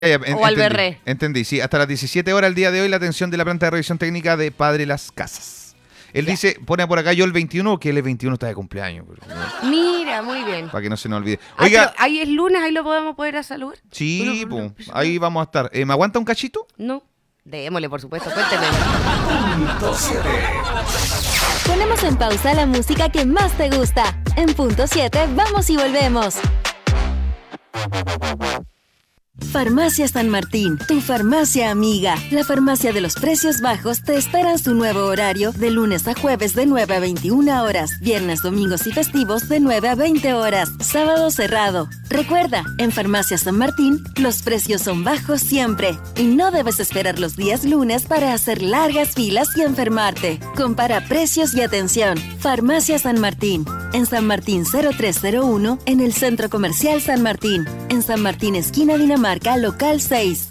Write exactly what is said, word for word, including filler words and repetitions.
Ya, ya, en- O al entendí, berré. entendí, sí. Hasta las diecisiete horas el día de hoy la atención de la planta de revisión técnica de Padre Las Casas. Él Ya. dice, pone por acá yo el veintiuno, que él el veintiuno está de cumpleaños. pero, no, Mira, muy bien. para que no se nos olvide. Ay, Oiga, pero ahí es lunes, ahí lo podemos poder a saludar. sí, Uno- po, ahí vamos a estar. Eh, ¿Me aguanta un cachito? No. Démosle, por supuesto, cuénteme. Ponemos en pausa la música que más te gusta. En punto siete, vamos y volvemos. Farmacia San Martín, tu farmacia amiga. La farmacia de los precios bajos te espera en su nuevo horario de lunes a jueves de nueve a veintiuna horas, viernes, domingos y festivos de nueve a veinte horas, sábado cerrado. Recuerda, en Farmacia San Martín los precios son bajos siempre y no debes esperar los días lunes para hacer largas filas y enfermarte. Compara precios y atención. Farmacia San Martín, en San Martín cero tres cero uno, en el Centro Comercial San Martín, en San Martín esquina Dinamarca, local seis.